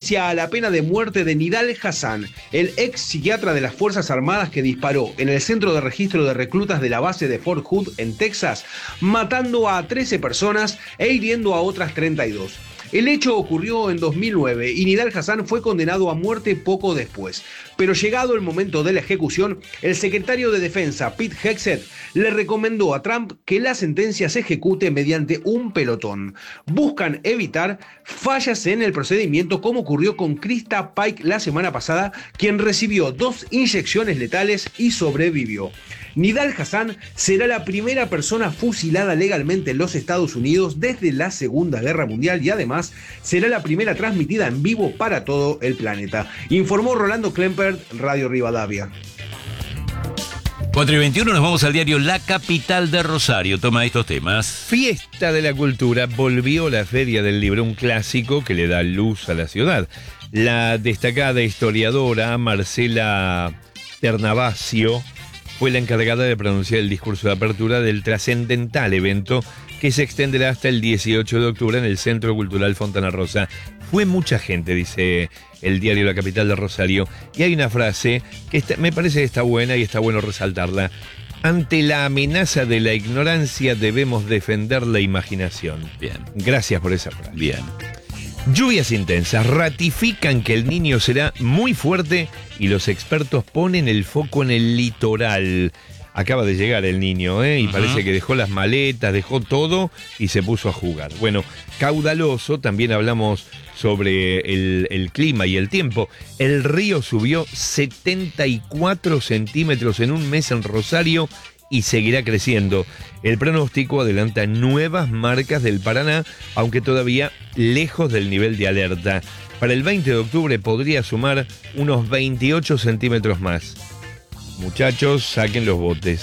sentencia a la pena de muerte de Nidal Hasan, el ex psiquiatra de las Fuerzas Armadas que disparó en el centro de registro de reclutas de la base de Fort Hood en Texas, matando a 13 personas e hiriendo a otras 32. El hecho ocurrió en 2009 y Nidal Hasan fue condenado a muerte poco después. Pero llegado el momento de la ejecución, el secretario de Defensa, Pete Hegseth, le recomendó a Trump que la sentencia se ejecute mediante un pelotón. Buscan evitar fallas en el procedimiento como ocurrió con Krista Pike la semana pasada, quien recibió 2 inyecciones letales y sobrevivió. Nidal Hasan será la primera persona fusilada legalmente en los Estados Unidos desde la Segunda Guerra Mundial y además será la primera transmitida en vivo para todo el planeta, informó Rolando Klemper, Radio Rivadavia. 4:21 nos vamos al diario La Capital de Rosario. Toma estos temas. Fiesta de la Cultura. Volvió la Feria del Libro, un clásico que le da luz a la ciudad. La destacada historiadora Marcela Ternavasio fue la encargada de pronunciar el discurso de apertura del trascendental evento que se extenderá hasta el 18 de octubre en el Centro Cultural Fontana Rosa. Fue mucha gente, dice el diario La Capital de Rosario, y hay una frase que me parece que está buena y está bueno resaltarla. Ante la amenaza de la ignorancia debemos defender la imaginación. Bien. Gracias por esa frase. Bien. Lluvias intensas ratifican que el Niño será muy fuerte y los expertos ponen el foco en el litoral. Acaba de llegar el Niño, y parece que dejó las maletas, dejó todo y se puso a jugar. Bueno, caudaloso, también hablamos sobre el clima y el tiempo. El río subió 74 centímetros en un mes en Rosario y seguirá creciendo. El pronóstico adelanta nuevas marcas del Paraná, aunque todavía lejos del nivel de alerta. Para el 20 de octubre podría sumar unos 28 centímetros más. Muchachos, saquen los botes.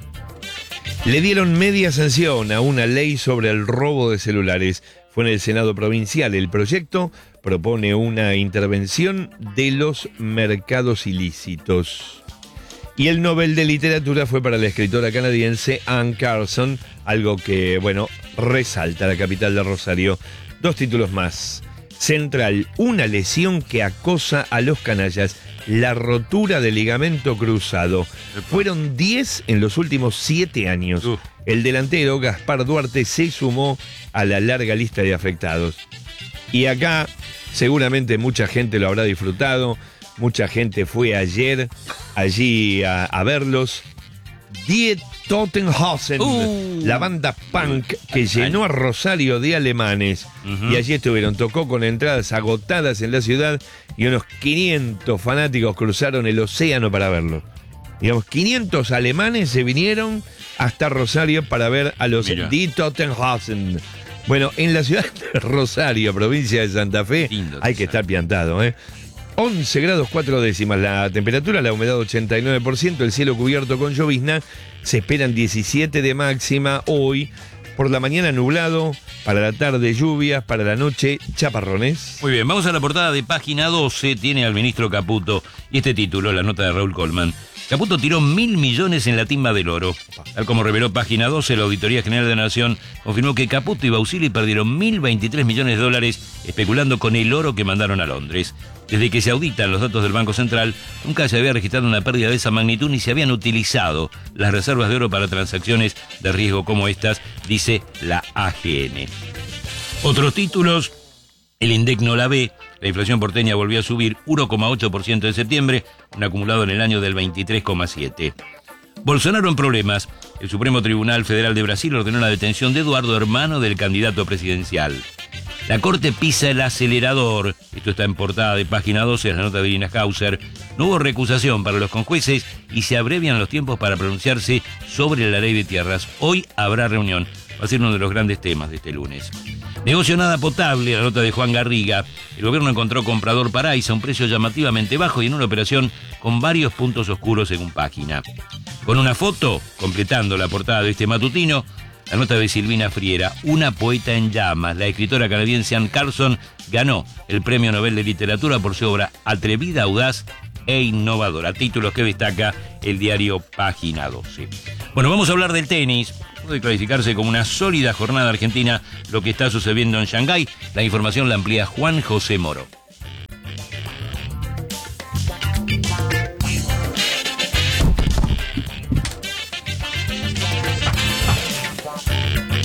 Le dieron media sanción a una ley sobre el robo de celulares. Fue en el Senado Provincial. El proyecto propone una intervención de los mercados ilícitos. Y el Nobel de Literatura fue para la escritora canadiense Anne Carson, algo que, resalta La Capital de Rosario. 2 títulos más. Central, una lesión que acosa a los canallas. La rotura del ligamento cruzado. Fueron 10 en los últimos 7 años. El delantero, Gaspar Duarte, se sumó a la larga lista de afectados. Y acá, seguramente mucha gente lo habrá disfrutado. Mucha gente fue ayer allí a verlos. Die Totenhausen, la banda punk que llenó a Rosario de alemanes. Y allí estuvieron, tocó con entradas agotadas en la ciudad y unos 500 fanáticos cruzaron el océano para verlo. Digamos, 500 alemanes se vinieron hasta Rosario para ver a los Die Totenhausen. Bueno, en la ciudad de Rosario, provincia de Santa Fe, hay que estar piantado, 11 grados 4 décimas la temperatura, la humedad 89%, el cielo cubierto con llovizna, se esperan 17 de máxima hoy, por la mañana nublado, para la tarde lluvias, para la noche chaparrones. Muy bien, vamos a la portada de Página 12, tiene al ministro Caputo, y este título, la nota de Raúl Colman. Caputo tiró 1.000 millones en la timba del oro. Tal como reveló Página 12, la Auditoría General de la Nación confirmó que Caputo y Bausili perdieron 1.023 millones de dólares especulando con el oro que mandaron a Londres. Desde que se auditan los datos del Banco Central, nunca se había registrado una pérdida de esa magnitud ni se habían utilizado las reservas de oro para transacciones de riesgo como estas, dice la AGN. Otros títulos. El INDEC no la ve, la inflación porteña volvió a subir 1,8% en septiembre, un acumulado en el año del 23,7%. Bolsonaro en problemas. El Supremo Tribunal Federal de Brasil ordenó la detención de Eduardo, hermano del candidato presidencial. La Corte pisa el acelerador. Esto está en portada de Página 12, la nota de Irina Hauser. No hubo recusación para los conjueces y se abrevian los tiempos para pronunciarse sobre la ley de tierras. Hoy habrá reunión. Va a ser uno de los grandes temas de este lunes. Negocio nada potable, la nota de Juan Garriga. El gobierno encontró comprador para ISA a un precio llamativamente bajo y en una operación con varios puntos oscuros según Página. Con una foto, completando la portada de este matutino, la nota de Silvina Friera, una poeta en llamas. La escritora canadiense Anne Carson ganó el Premio Nobel de Literatura por su obra atrevida, audaz e innovadora. Títulos que destaca el diario Página 12. Bueno, vamos a hablar del tenis. Puede clasificarse como una sólida jornada argentina lo que está sucediendo en Shanghái. La información la amplía Juan José Moro.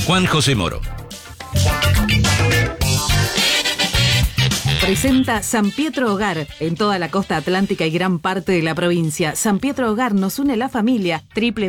Juan José Moro. Presenta San Pietro Hogar en toda la costa atlántica y gran parte de la provincia. San Pietro Hogar nos une la familia.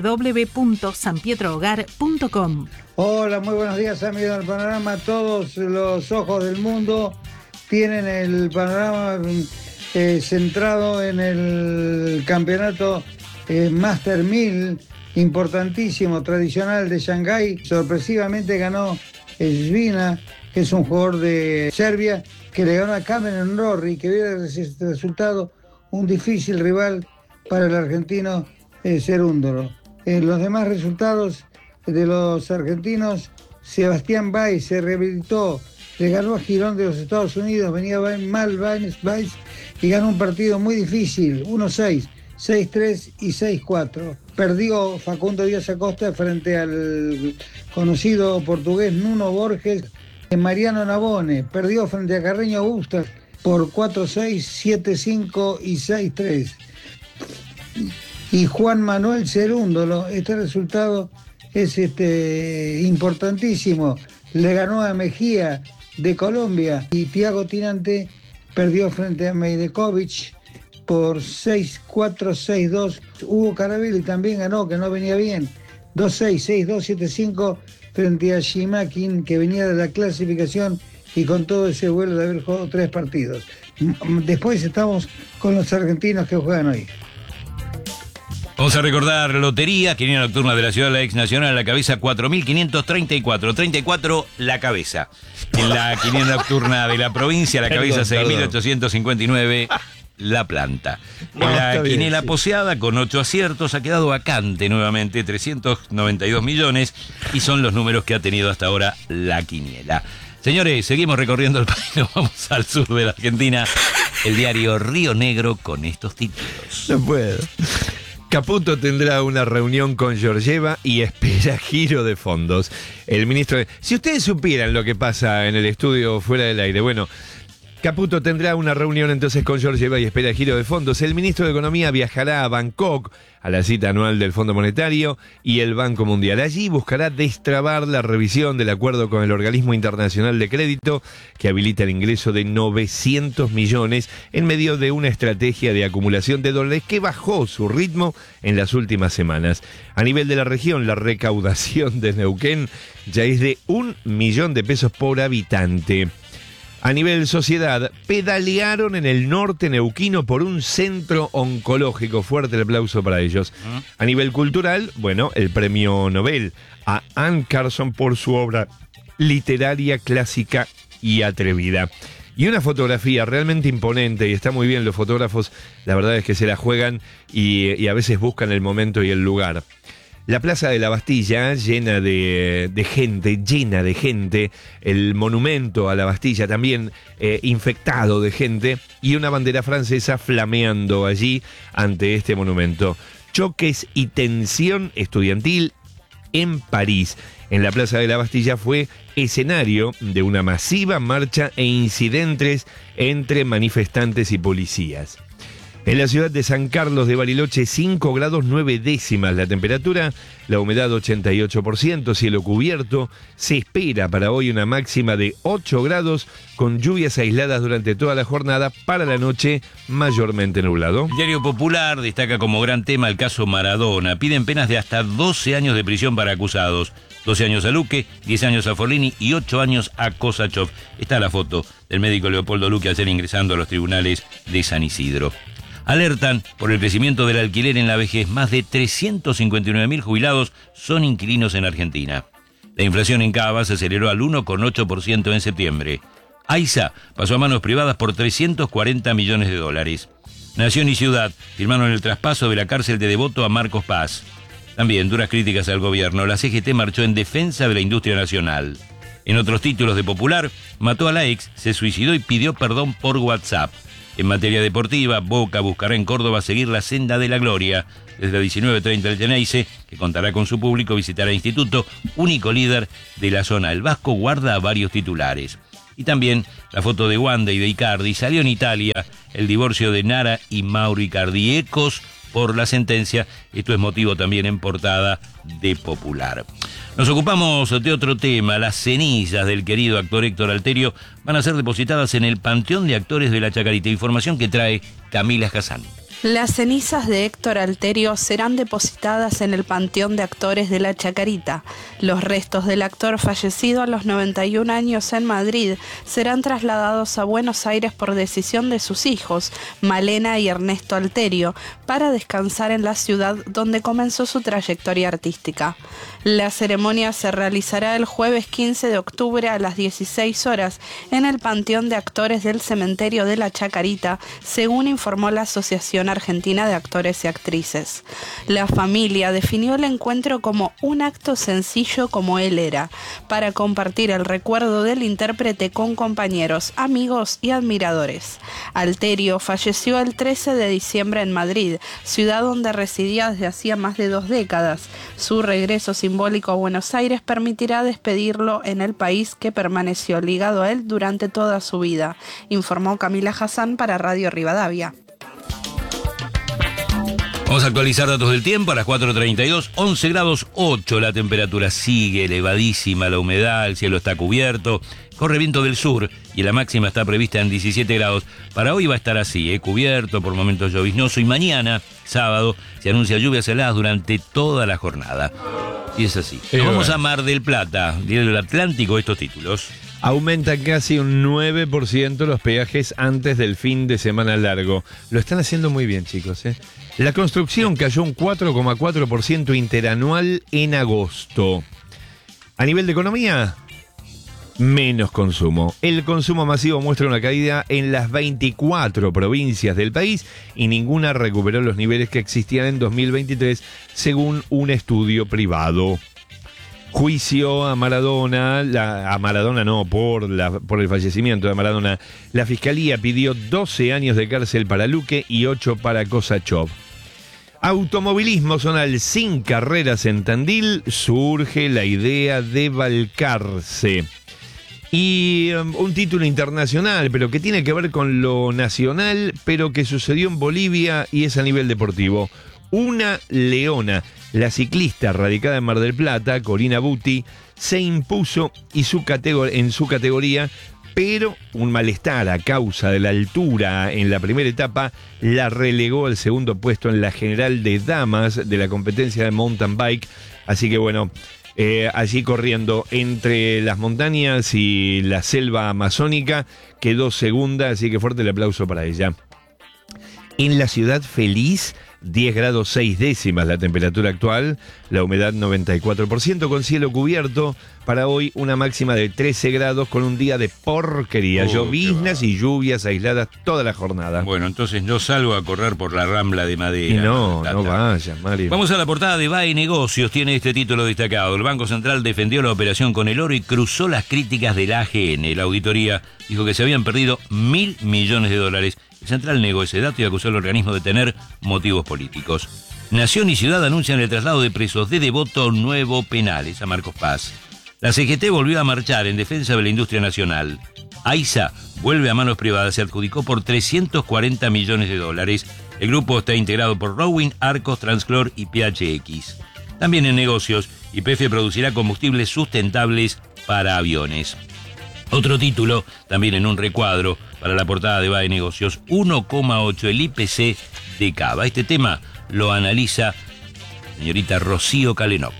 www.sanpietrohogar.com. Hola, muy buenos días, amigos del panorama. Todos los ojos del mundo tienen el panorama centrado en el campeonato Master 1000, importantísimo, tradicional de Shanghái. Sorpresivamente ganó Svina, que es un jugador de Serbia, que le ganó a Cameron Norrie, que hubiera resultado un difícil rival para el argentino Cerúndolo. Los demás resultados de los argentinos: Sebastián Baez se rehabilitó, le ganó a Girón de los Estados Unidos, venía mal Baez y ganó un partido muy difícil, 1-6, 6-3 y 6-4. Perdió Facundo Díaz Acosta frente al conocido portugués Nuno Borges. Mariano Navone perdió frente a Carreño Busta por 4-6, 7-5 y 6-3. Y Juan Manuel Cerúndolo, este resultado es importantísimo. Le ganó a Mejía de Colombia, y Thiago Tinante perdió frente a Meidekovic por 6-4, 6-2. Hugo Carabelli también ganó, que no venía bien, 2-6, 6-2, 7-5 frente a Shimakin, que venía de la clasificación y con todo ese vuelo de haber jugado 3 partidos. Después estamos con los argentinos que juegan hoy. Vamos a recordar lotería, quiniela nocturna de la ciudad de la ex nacional, la cabeza 4.534, 34 la cabeza. En la quiniela nocturna de la provincia, la cabeza 6.859 la planta. En la quiniela poseada, con 8 aciertos, ha quedado vacante nuevamente 392 millones y son los números que ha tenido hasta ahora la quiniela. Señores, seguimos recorriendo el país, nos vamos al sur de la Argentina. El diario Río Negro con estos títulos. No puedo. Caputo tendrá una reunión con Georgieva y espera giro de fondos. El ministro... Si ustedes supieran lo que pasa en el estudio fuera del aire, bueno... Caputo tendrá una reunión entonces con Georgieva y espera giro de fondos. El ministro de Economía viajará a Bangkok a la cita anual del Fondo Monetario y el Banco Mundial. Allí buscará destrabar la revisión del acuerdo con el Organismo Internacional de Crédito que habilita el ingreso de 900 millones en medio de una estrategia de acumulación de dólares que bajó su ritmo en las últimas semanas. A nivel de la región, la recaudación de Neuquén ya es de 1 millón de pesos por habitante. A nivel sociedad, pedalearon en el norte neuquino por un centro oncológico. Fuerte el aplauso para ellos. A nivel cultural, bueno, el premio Nobel a Anne Carson por su obra literaria, clásica y atrevida. Y una fotografía realmente imponente, y está muy bien, los fotógrafos, la verdad es que se la juegan y a veces buscan el momento y el lugar. La Plaza de la Bastilla llena de gente, el monumento a la Bastilla también infectado de gente y una bandera francesa flameando allí ante este monumento. Choques y tensión estudiantil en París. En la Plaza de la Bastilla fue escenario de una masiva marcha e incidentes entre manifestantes y policías. En la ciudad de San Carlos de Bariloche, 5 grados 9 décimas la temperatura, la humedad 88%, cielo cubierto. Se espera para hoy una máxima de 8 grados con lluvias aisladas durante toda la jornada, para la noche mayormente nublado. El Diario Popular destaca como gran tema el caso Maradona. Piden penas de hasta 12 años de prisión para acusados. 12 años a Luque, 10 años a Forlini y 8 años a Kosachov. Está la foto del médico Leopoldo Luque ayer ingresando a los tribunales de San Isidro. Alertan por el crecimiento del alquiler en la vejez. Más de 359.000 jubilados son inquilinos en Argentina. La inflación en Cava se aceleró al 1,8% en septiembre. AISA pasó a manos privadas por 340 millones de dólares. Nación y Ciudad firmaron el traspaso de la cárcel de Devoto a Marcos Paz. También duras críticas al gobierno. La CGT marchó en defensa de la industria nacional. En otros títulos de Popular, mató a la ex, se suicidó y pidió perdón por WhatsApp. En materia deportiva, Boca buscará en Córdoba seguir la senda de la gloria. Desde las 19:30 el Geneise, que contará con su público, visitará Instituto, único líder de la zona. El Vasco guarda varios titulares. Y también la foto de Wanda y de Icardi. Salió en Italia el divorcio de Nara y Mauro Icardi. Ecos por la sentencia. Esto es motivo también en portada de Popular. Nos ocupamos de otro tema. Las cenizas del querido actor Héctor Alterio van a ser depositadas en el Panteón de Actores de la Chacarita. Información que trae Camila Hassan. Las cenizas de Héctor Alterio serán depositadas en el Panteón de Actores de la Chacarita. Los restos del actor fallecido a los 91 años en Madrid serán trasladados a Buenos Aires por decisión de sus hijos, Malena y Ernesto Alterio, para descansar en la ciudad donde comenzó su trayectoria artística. La ceremonia se realizará el jueves 15 de octubre a las 16 horas en el Panteón de Actores del Cementerio de la Chacarita, según informó la Asociación Argentina de Actores y Actrices. La familia definió el encuentro como un acto sencillo como él era, para compartir el recuerdo del intérprete con compañeros, amigos y admiradores. Alterio falleció el 13 de diciembre en Madrid, ciudad donde residía desde hacía más de 2 décadas. Su regreso simbólico a Buenos Aires permitirá despedirlo en el país que permaneció ligado a él durante toda su vida, informó Camila Hassan para Radio Rivadavia. Vamos a actualizar datos del tiempo a las 4:32, 11 grados 8 la temperatura, sigue elevadísima la humedad, el cielo está cubierto, corre viento del sur y la máxima está prevista en 17 grados. Para hoy va a estar así, cubierto, por momentos lloviznoso, y mañana, sábado, se anuncia lluvias heladas durante toda la jornada. Y es así. Nos vamos a Mar del Plata, Diario del Atlántico, estos títulos. Aumenta casi un 9% los peajes antes del fin de semana largo. Lo están haciendo muy bien, chicos, ¿eh? La construcción cayó un 4,4% interanual en agosto. A nivel de economía, menos consumo. El consumo masivo muestra una caída en las 24 provincias del país y ninguna recuperó los niveles que existían en 2023, según un estudio privado. Juicio a Maradona, por el fallecimiento de Maradona. La Fiscalía pidió 12 años de cárcel para Luque y 8 para Kosachov. Automovilismo zonal sin carreras en Tandil, surge la idea de Balcarce. Y un título internacional, pero que tiene que ver con lo nacional, pero que sucedió en Bolivia y es a nivel deportivo. Una leona, la ciclista radicada en Mar del Plata, Corina Butti, se impuso en su categoría, pero un malestar a causa de la altura en la primera etapa la relegó al segundo puesto en la general de damas de la competencia de mountain bike. Así que bueno, allí corriendo entre las montañas y la selva amazónica, quedó segunda, así que fuerte el aplauso para ella. En la ciudad feliz, 10 grados 6 décimas la temperatura actual, la humedad 94%, con cielo cubierto. Para hoy una máxima de 13 grados con un día de porquería, lloviznas y lluvias aisladas toda la jornada. Bueno, entonces no salgo a correr por la Rambla de Madera. Y no vayas, Mario. Vamos a la portada de BAE Negocios, tiene este título destacado. El Banco Central defendió la operación con el oro y cruzó las críticas del AGN. La auditoría dijo que se habían perdido $1.000 millones. El Central negó ese dato y acusó al organismo de tener motivos políticos. Nación y Ciudad anuncian el traslado de presos de Devoto Nuevo Penales a Marcos Paz. La CGT volvió a marchar en defensa de la industria nacional. AISA vuelve a manos privadas, se adjudicó por $340 millones. El grupo está integrado por Rowing, Arcos, Transclor y PHX. También en negocios, YPF producirá combustibles sustentables para aviones. Otro título, también en un recuadro, para la portada de BAE Negocios, 1,8 el IPC de Cava. Este tema lo analiza señorita Rocío Calenoc.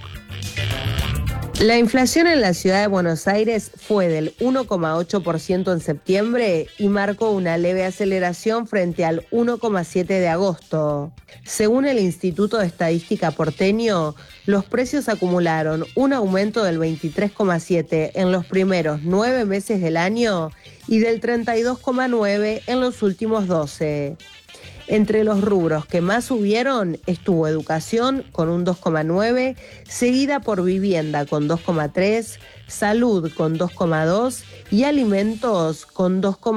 La inflación en la ciudad de Buenos Aires fue del 1,8% en septiembre y marcó una leve aceleración frente al 1,7% de agosto. Según el Instituto de Estadística porteño, los precios acumularon un aumento del 23,7% en los primeros 9 meses del año y del 32,9% en los últimos 12. Entre los rubros que más subieron estuvo educación con un 2,9%, seguida por vivienda con 2,3%, salud con 2,2% y alimentos con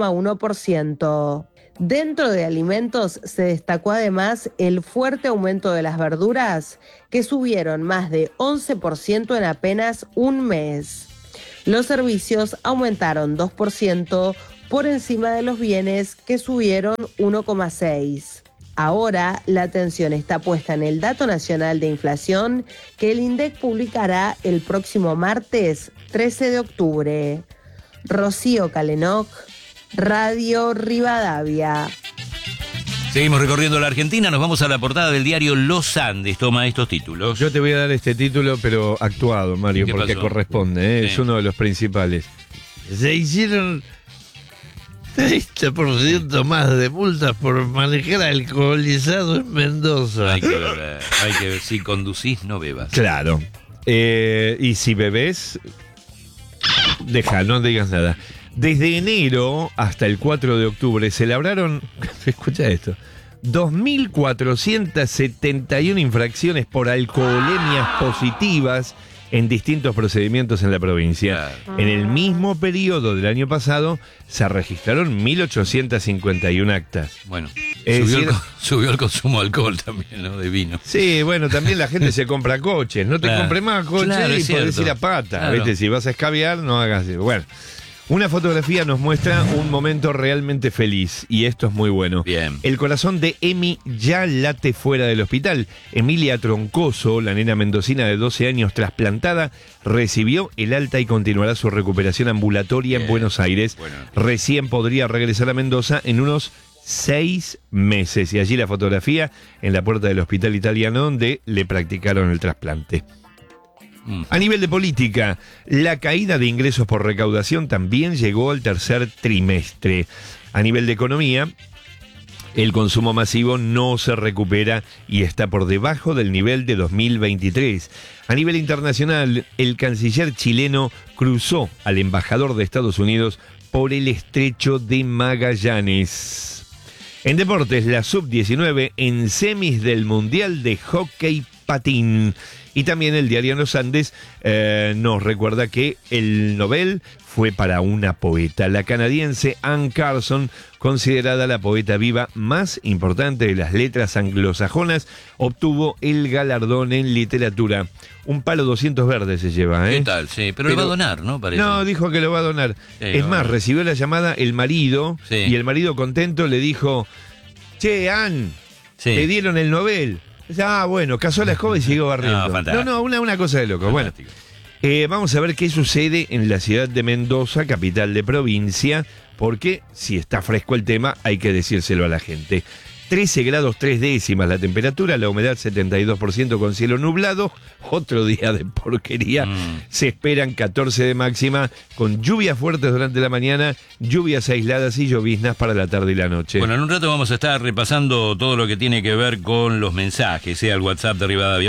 2,1%. Dentro de alimentos se destacó además el fuerte aumento de las verduras, que subieron más de 11% en apenas un mes. Los servicios aumentaron 2%, por encima de los bienes, que subieron 1,6%. Ahora la atención está puesta en el dato nacional de inflación que el INDEC publicará el próximo martes 13 de octubre. Rocío Calenoc, Radio Rivadavia. Seguimos recorriendo la Argentina, nos vamos a la portada del diario Los Andes, toma estos títulos. Yo te voy a dar este título, pero actuado, Mario, porque pasó? corresponde, Sí. es uno de los principales. Se hicieron 30% más de multas por manejar alcoholizado en Mendoza. Hay que ver, si conducís no bebas. Claro. Y si bebés, deja, no digas nada. Desde enero hasta el 4 de octubre se labraron, escucha esto, 2.471 infracciones por alcoholemias positivas en distintos procedimientos en la provincia. Claro. En el mismo periodo del año pasado se registraron 1.851 actas. Bueno, Es decir- subió el consumo de alcohol también, ¿no? De vino. Sí, bueno, también la gente se compra coches. No te Claro. compres más coches Claro, y es podés cierto. ir a pata. Claro. ¿Viste? Si vas a escabiar, no hagas eso. Bueno, una fotografía nos muestra un momento realmente feliz y esto es muy bueno. Bien. El corazón de Emi ya late fuera del hospital. Emilia Troncoso, la nena mendocina de 12 años trasplantada, recibió el alta y continuará su recuperación ambulatoria en Bien. Buenos Aires. Bueno. Recién podría regresar a Mendoza en unos 6 meses. Y allí la fotografía en la puerta del hospital italiano donde le practicaron el trasplante. A nivel de política, la caída de ingresos por recaudación también llegó al tercer trimestre. A nivel de economía, el consumo masivo no se recupera y está por debajo del nivel de 2023. A nivel internacional, el canciller chileno cruzó al embajador de Estados Unidos por el estrecho de Magallanes. En deportes, la sub-19 en semis del Mundial de Hockey Patín. Y también el diario Los Andes nos recuerda que el Nobel fue para una poeta, la canadiense Anne Carson, considerada la poeta viva más importante de las letras anglosajonas, obtuvo el galardón en literatura. Un palo 200 verdes se lleva, ¿eh? ¿Qué tal? Sí, pero lo va a donar, ¿no? Parece. No, dijo que lo va a donar. Sí, Es lo más, va a- recibió la llamada el marido Sí. y el marido contento le dijo, che, Anne, Sí. te dieron el Nobel. Bueno, cazó la escoba y siguió barriendo. fantástico. Una cosa de loco. Bueno, Fantástico. vamos a ver qué sucede en la ciudad de Mendoza, capital de provincia, porque si está fresco el tema, hay que decírselo a la gente. 13 grados 3 décimas la temperatura, la humedad 72% con cielo nublado, otro día de porquería. Se esperan 14 de máxima, con lluvias fuertes durante la mañana, lluvias aisladas y lloviznas para la tarde y la noche. Bueno, en un rato vamos a estar repasando todo lo que tiene que ver con los mensajes, sea el WhatsApp de Rivadavia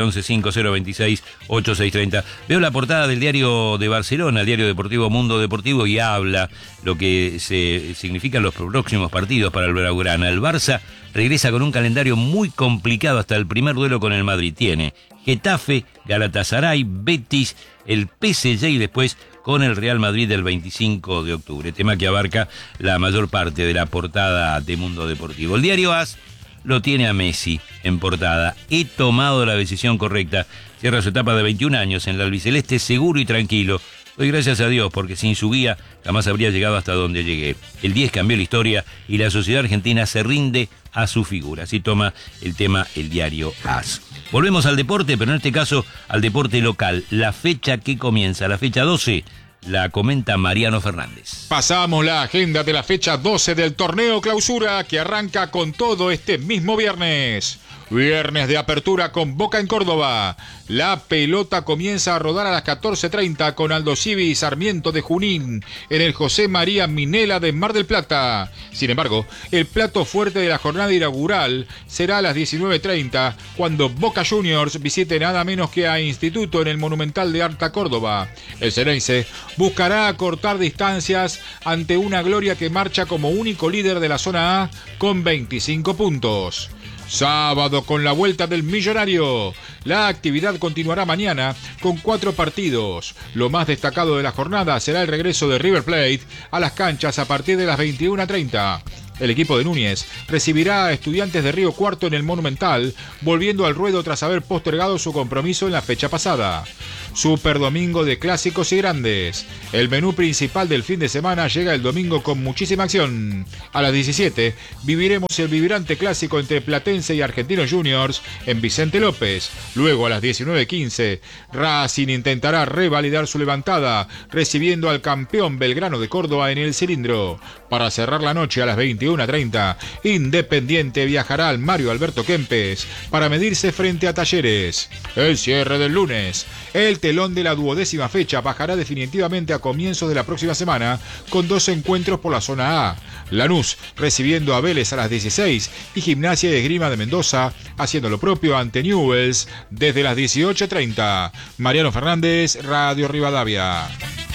1150268630. Veo la portada del diario de Barcelona, el diario deportivo Mundo Deportivo, y habla lo que significan los próximos partidos para el Blaugrana. El Barça regresa con un calendario muy complicado hasta el primer duelo con el Madrid. Tiene Getafe, Galatasaray, Betis, el PSG y después con el Real Madrid el 25 de octubre. Tema que abarca la mayor parte de la portada de Mundo Deportivo. El diario AS lo tiene a Messi en portada. He tomado la decisión correcta. Cierra su etapa de 21 años en la albiceleste seguro y tranquilo. Doy gracias a Dios porque sin su guía jamás habría llegado hasta donde llegué. El 10 cambió la historia y la sociedad argentina se rinde a su figura. Así toma el tema el diario AS. Volvemos al deporte, pero en este caso al deporte local. La fecha que comienza, la fecha 12, la comenta Mariano Fernández. Pasamos la agenda de la fecha 12 del torneo clausura que arranca con todo este mismo viernes. Viernes de apertura con Boca en Córdoba. La pelota comienza a rodar a las 14:30 con Aldo Civi y Sarmiento de Junín en el José María Minela de Mar del Plata. Sin embargo, el plato fuerte de la jornada inaugural será a las 19:30 cuando Boca Juniors visite nada menos que a Instituto en el Monumental de Arta Córdoba. El Xeneize buscará acortar distancias ante una Gloria que marcha como único líder de la zona A con 25 puntos. Sábado con la vuelta del Millonario. La actividad continuará mañana con 4 partidos. Lo más destacado de la jornada será el regreso de River Plate a las canchas a partir de las 21:30. El equipo de Núñez recibirá a Estudiantes de Río Cuarto en el Monumental, volviendo al ruedo tras haber postergado su compromiso en la fecha pasada. Super domingo de clásicos y grandes. El menú principal del fin de semana llega el domingo con muchísima acción. A las 17 viviremos el vibrante clásico entre Platense y Argentinos Juniors en Vicente López. Luego a las 19:15 Racing intentará revalidar su levantada recibiendo al campeón Belgrano de Córdoba en el Cilindro. Para cerrar la noche a las 21:30 Independiente viajará al Mario Alberto Kempes para medirse frente a Talleres. El cierre del lunes. El telón de la 12ª fecha bajará definitivamente a comienzos de la próxima semana con 2 encuentros por la zona A. Lanús recibiendo a Vélez a las 16 y Gimnasia y Esgrima de Mendoza haciendo lo propio ante Newell's desde las 18:30. Mariano Fernández, Radio Rivadavia.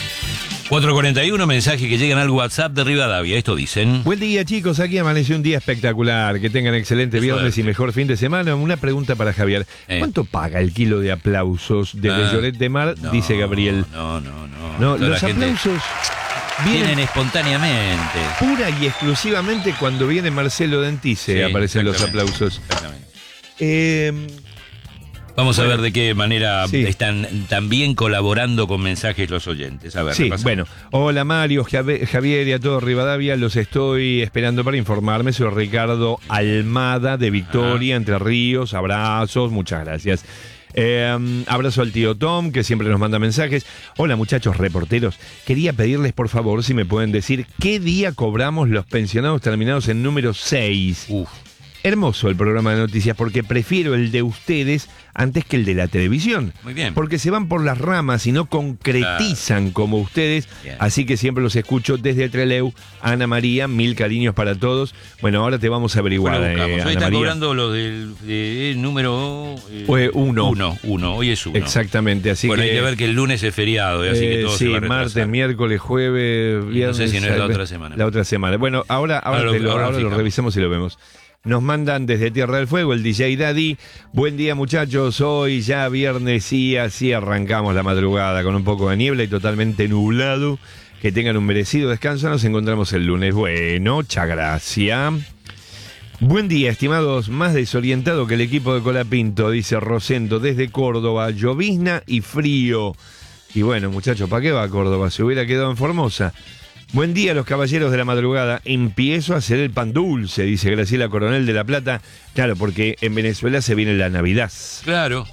4:41, mensajes que llegan al WhatsApp de Rivadavia. Esto dicen. Buen día, chicos. Aquí amaneció un día espectacular. Que tengan excelente viernes y mejor fin de semana. Una pregunta para Javier. ¿Cuánto paga el kilo de aplausos de Belloret de Mar? Dice Gabriel. No, los aplausos vienen espontáneamente. Pura y exclusivamente cuando viene Marcelo Dentice aparecen los aplausos. Exactamente. Vamos a ver de qué manera están también colaborando con mensajes los oyentes. A ver, bueno. Hola Mario, Javier y a todo Rivadavia. Los estoy esperando para informarme. Soy Ricardo Almada de Victoria, Entre Ríos. Abrazos, muchas gracias. Abrazo al tío Tom, que siempre nos manda mensajes. Hola muchachos reporteros. Quería pedirles por favor si me pueden decir qué día cobramos los pensionados terminados en número 6. Hermoso el programa de noticias porque prefiero el de ustedes antes que el de la televisión. Muy bien. Porque se van por las ramas y no concretizan como ustedes. Bien. Así que siempre los escucho desde Trelew. Ana María, mil cariños para todos. Bueno, ahora te vamos a averiguar. Hoy Ana están María. cobrando lo del número 1. Hoy es 1. Exactamente. Así bueno, que hay que ver que el lunes es feriado. Así que todo se va a retrasar. Martes, miércoles, jueves, viernes. No sé si no es la otra semana. La otra semana. Bueno, ahora lo revisamos y lo vemos. Nos mandan desde Tierra del Fuego el DJ Daddy. Buen día muchachos, hoy ya viernes y así arrancamos la madrugada con un poco de niebla y totalmente nublado. Que tengan un merecido descanso, nos encontramos el lunes. Bueno, muchas gracias. Buen día, estimados, más desorientado que el equipo de Colapinto, dice Rosendo desde Córdoba, llovizna y frío. Y bueno muchachos, ¿para qué va a Córdoba? Se hubiera quedado en Formosa. Buen día, los caballeros de la madrugada. Empiezo a hacer el pan dulce, dice Graciela Coronel de La Plata. Claro, porque en Venezuela se viene la Navidad. Claro.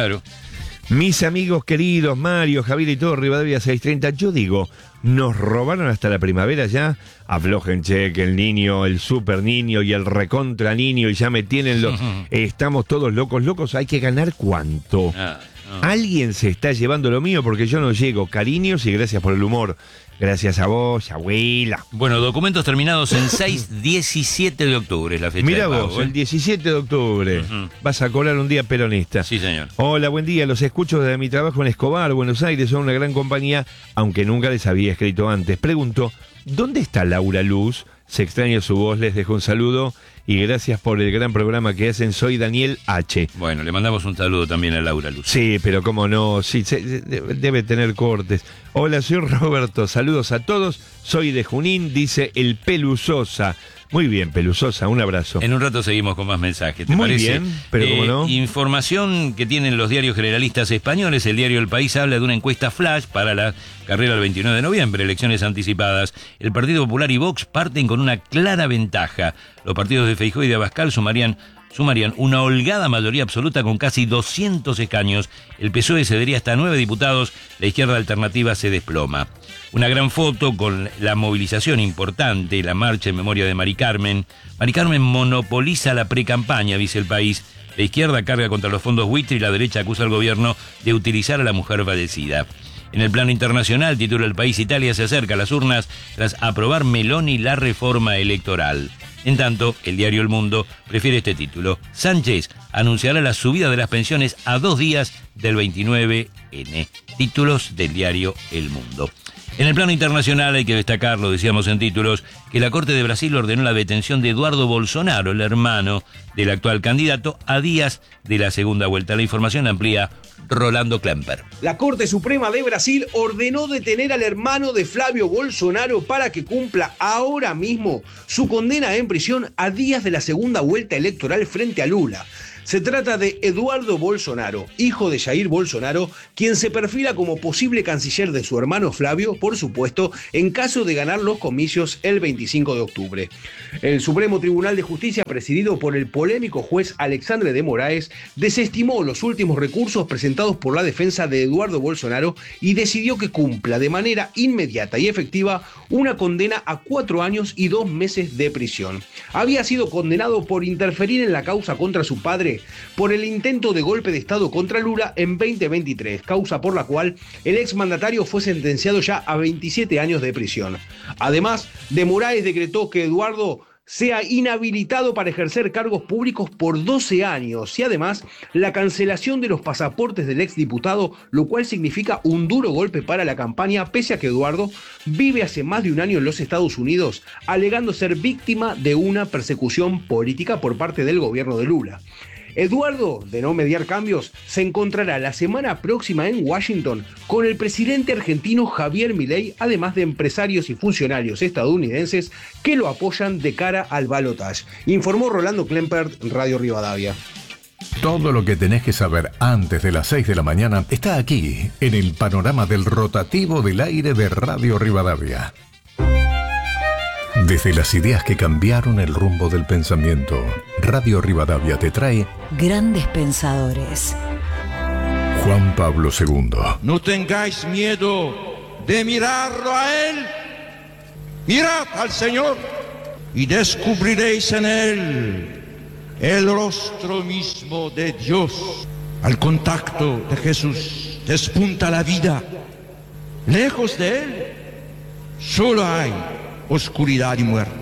Mis amigos queridos, Mario, Javier y todo, Rivadavia 630. Yo digo, ¿nos robaron hasta la primavera ya? Aflojen, che, que el niño, el super niño y el recontra niño y ya me tienen los... Estamos todos locos. ¿Hay que ganar cuánto? Alguien se está llevando lo mío porque yo no llego. Cariños y gracias por el humor. Gracias a vos, abuela. Bueno, documentos terminados en 6-17 de octubre, es la fecha. Mira de pago, vos, el 17 de octubre. Vas a cobrar un día peronista. Sí, señor. Hola, buen día. Los escucho desde mi trabajo en Escobar, Buenos Aires. Son una gran compañía, aunque nunca les había escrito antes. Pregunto, ¿dónde está Laura Luz? Se extraña su voz, les dejo un saludo y gracias por el gran programa que hacen. Soy Daniel H. Bueno, le mandamos un saludo también a Laura Luz. Sí, pero cómo no, sí, debe tener cortes. Hola, soy Roberto, saludos a todos. Soy de Junín, dice el Pelusosa. Muy bien, Pelusosa, un abrazo. En un rato seguimos con más mensajes, ¿te Muy parece? bien, pero cómo no. Información que tienen los diarios generalistas españoles. El diario El País habla de una encuesta flash para la carrera del 29 de noviembre, elecciones anticipadas. El Partido Popular y Vox parten con una clara ventaja. Los partidos de Feijóo y de Abascal sumarían una holgada mayoría absoluta con casi 200 escaños. El PSOE cedería hasta 9 diputados. La izquierda alternativa se desploma. Una gran foto con la movilización importante, la marcha en memoria de Mari Carmen. Mari Carmen monopoliza la precampaña, dice El País. La izquierda carga contra los fondos buitre y la derecha acusa al gobierno de utilizar a la mujer fallecida. En el plano internacional, titula El País, Italia se acerca a las urnas tras aprobar Meloni la reforma electoral. En tanto, el diario El Mundo prefiere este título. Sánchez anunciará la subida de las pensiones a 2 días del 29N. Títulos del diario El Mundo. En el plano internacional hay que destacar, lo decíamos en títulos, que la Corte de Brasil ordenó la detención de Eduardo Bolsonaro, el hermano del actual candidato, a días de la segunda vuelta. La información la amplía Rolando Klemper. La Corte Suprema de Brasil ordenó detener al hermano de Flavio Bolsonaro para que cumpla ahora mismo su condena en prisión a días de la segunda vuelta electoral frente a Lula. Se trata de Eduardo Bolsonaro, hijo de Jair Bolsonaro, quien se perfila como posible canciller de su hermano Flavio, por supuesto, en caso de ganar los comicios el 25 de octubre. El Supremo Tribunal de Justicia, presidido por el polémico juez Alexandre de Moraes, desestimó los últimos recursos presentados por la defensa de Eduardo Bolsonaro y decidió que cumpla de manera inmediata y efectiva una condena a 4 años y 2 meses de prisión. Había sido condenado por interferir en la causa contra su padre por el intento de golpe de Estado contra Lula en 2023, causa por la cual el exmandatario fue sentenciado ya a 27 años de prisión. Además, de Moraes decretó que Eduardo sea inhabilitado para ejercer cargos públicos por 12 años y además la cancelación de los pasaportes del exdiputado, lo cual significa un duro golpe para la campaña, pese a que Eduardo vive hace más de un año en los Estados Unidos, alegando ser víctima de una persecución política por parte del gobierno de Lula. Eduardo, de no mediar cambios, se encontrará la semana próxima en Washington con el presidente argentino Javier Milei, además de empresarios y funcionarios estadounidenses que lo apoyan de cara al balotaje, informó Rolando Klempert, Radio Rivadavia. Todo lo que tenés que saber antes de las 6 de la mañana está aquí, en el panorama del rotativo del aire de Radio Rivadavia. Desde las ideas que cambiaron el rumbo del pensamiento, Radio Rivadavia te trae Grandes Pensadores. Juan Pablo II. No tengáis miedo de mirarlo a Él. Mirad al Señor y descubriréis en Él el rostro mismo de Dios. Al contacto de Jesús despunta la vida. Lejos de Él solo hay oscuridad y muerte.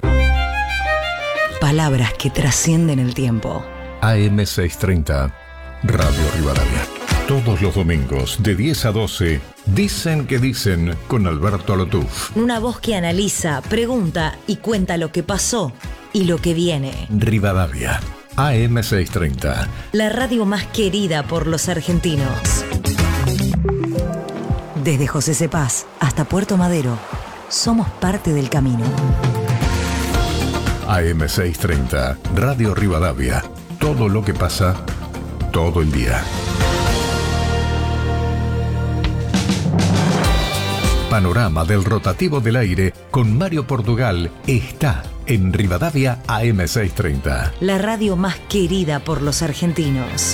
Palabras que trascienden el tiempo. AM 630, Radio Rivadavia. Todos los domingos, de 10 a 12, Dicen que Dicen, con Alberto Lotuf. Una voz que analiza, pregunta y cuenta lo que pasó y lo que viene. Rivadavia, AM 630. La radio más querida por los argentinos. Desde José Cepaz hasta Puerto Madero, somos parte del camino. AM 630, Radio Rivadavia. Todo lo que pasa, todo el día. Panorama del rotativo del aire con Mario Portugal está en Rivadavia AM 630. La radio más querida por los argentinos.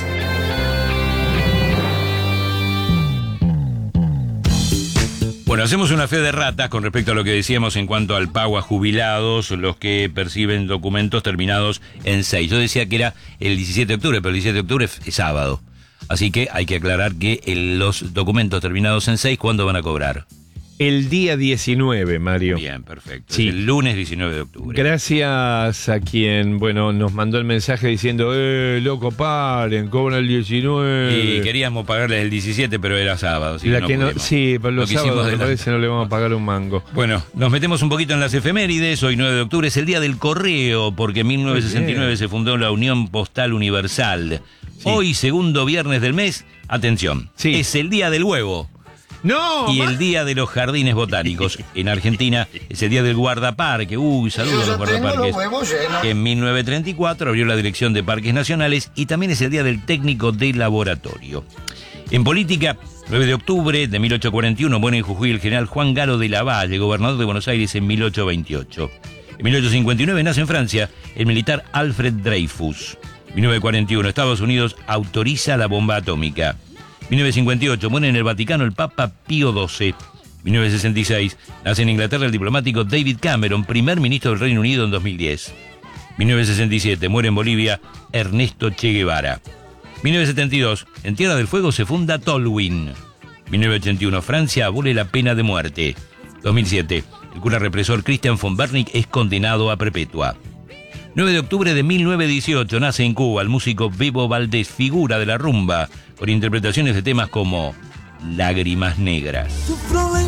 Bueno, hacemos una fe de ratas con respecto a lo que decíamos en cuanto al pago a jubilados, los que perciben documentos terminados en 6. Yo decía que era el 17 de octubre, pero el 17 de octubre es sábado. Así que hay que aclarar que los documentos terminados en 6, ¿cuándo van a cobrar? El día 19, Mario. Bien, perfecto. Sí. Es el lunes 19 de octubre. Gracias a quien, nos mandó el mensaje diciendo, loco, paren, cobran el 19. Y queríamos pagarles el 17, pero era sábado. Así La que no sí, pero los sábados me parece no le vamos a pagar un mango. Bueno, nos metemos un poquito en las efemérides. Hoy 9 de octubre es el Día del Correo, porque en 1969 se fundó la Unión Postal Universal. Sí. Hoy, segundo viernes del mes, atención, es el Día del Huevo. ¡No! Y el Día de los Jardines Botánicos. En Argentina es el Día del Guardaparque. Saludos a los guardaparques. Que en 1934 abrió la Dirección de Parques Nacionales y también es el Día del Técnico de Laboratorio. En política, 9 de octubre de 1841 muere en Jujuy el general Juan Galo de Lavalle, gobernador de Buenos Aires en 1828. En 1859 nace en Francia el militar Alfred Dreyfus. 1941 Estados Unidos autoriza la bomba atómica. 1958 muere en el Vaticano el Papa Pío XII. 1966 nace en Inglaterra el diplomático David Cameron, primer ministro del Reino Unido en 2010. 1967 muere en Bolivia Ernesto Che Guevara. 1972 en Tierra del Fuego se funda Tolwyn. 1981 Francia abole la pena de muerte. 2007 el cura represor Christian von Bernick es condenado a perpetua. 9 de octubre de 1918 nace en Cuba el músico Bebo Valdés, figura de la rumba, con interpretaciones de temas como Lágrimas Negras. Sufro